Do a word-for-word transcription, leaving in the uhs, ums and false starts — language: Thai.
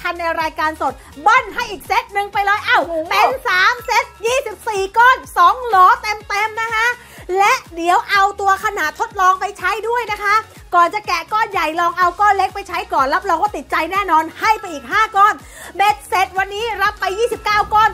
ทันในรายการสดเบิ้ลให้อีกเซตหนึ่งไปเลยเอ้าเป็นสามเซตยี่สิบสี่ก้อนสองโหลเต็มๆนะคะและเดี๋ยวเอาตัวขนาดทดลองไปใช้ด้วยนะคะก่อนจะแกะก้อนใหญ่ลองเอาก้อนเล็กไปใช้ก่อนรับรองว่าติดใจแน่นอนให้ไปอีกห้าก้อนเบ็ดเสร็จวันนี้รับไปยี่สิบเก้าก้อน